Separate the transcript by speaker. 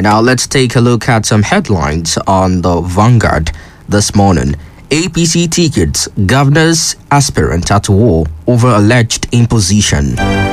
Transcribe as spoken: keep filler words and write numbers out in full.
Speaker 1: now let's take a look at some headlines on the Vanguard this morning. A P C tickets, governors aspirant at war over alleged imposition.